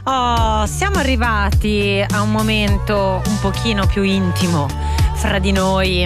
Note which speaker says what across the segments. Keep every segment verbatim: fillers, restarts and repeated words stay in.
Speaker 1: Oh, siamo arrivati a un momento un pochino più intimo fra di noi.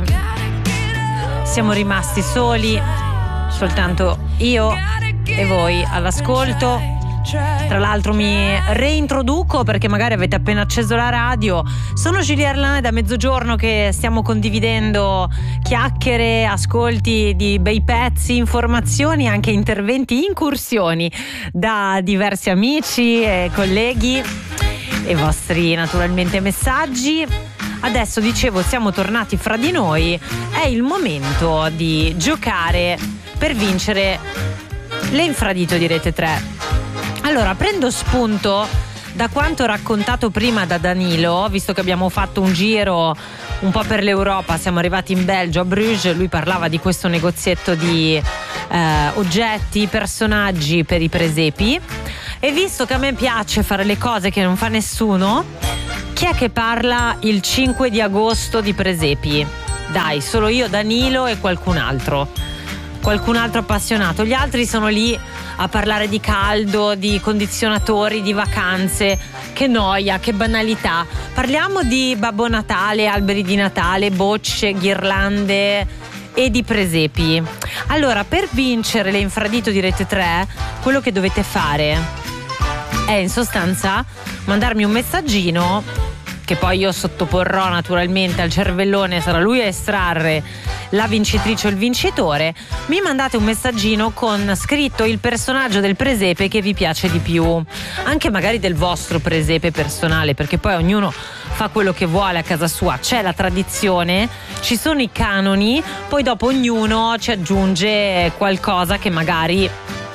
Speaker 1: Siamo rimasti soli, soltanto io e voi all'ascolto. Tra l'altro mi reintroduco perché magari avete appena acceso la radio. Sono Giulia Erlana, da mezzogiorno che stiamo condividendo chiacchiere, ascolti di bei pezzi, informazioni, anche interventi, incursioni da diversi amici e colleghi e vostri naturalmente messaggi. Adesso, dicevo, siamo tornati fra di noi. È il momento di giocare per vincere l'Infradito di Rete tre. Allora, prendo spunto da quanto raccontato prima da Danilo, visto che abbiamo fatto un giro un po' per l'Europa, siamo arrivati in Belgio, a Bruges. Lui parlava di questo negozietto di eh, oggetti, personaggi per i presepi, e visto che a me piace fare le cose che non fa nessuno, chi è che parla il cinque di agosto di presepi? Dai, solo io, Danilo e qualcun altro qualcun altro appassionato. Gli altri sono lì a parlare di caldo, di condizionatori, di vacanze. Che noia, che banalità. Parliamo di Babbo Natale, alberi di Natale, bocce, ghirlande e di presepi. Allora, per vincere l'Infradito di Rete tre, quello che dovete fare è in sostanza mandarmi un messaggino, che poi io sottoporrò naturalmente al cervellone, sarà lui a estrarre la vincitrice o il vincitore. Mi mandate un messaggino con scritto il personaggio del presepe che vi piace di più, anche magari del vostro presepe personale, perché poi ognuno fa quello che vuole a casa sua. C'è la tradizione, ci sono i canoni, poi dopo ognuno ci aggiunge qualcosa che magari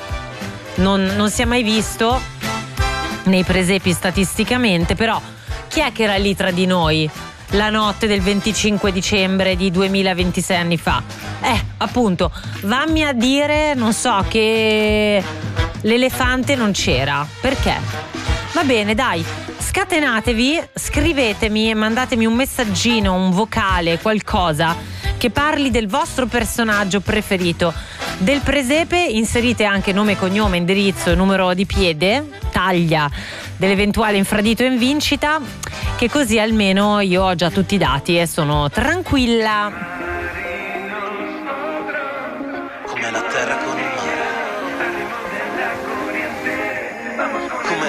Speaker 1: non, non si è mai visto nei presepi statisticamente. Però chi è che era lì tra di noi la notte del venticinque dicembre di duemilaventisei anni fa? Eh, appunto, vammi a dire, non so, che l'elefante non c'era. Perché? Va bene, dai, scatenatevi, scrivetemi e mandatemi un messaggino, un vocale, qualcosa che parli del vostro personaggio preferito del presepe. Inserite anche nome, cognome, indirizzo e numero di piede, taglia dell'eventuale infradito in vincita, che così almeno io ho già tutti i dati e sono tranquilla.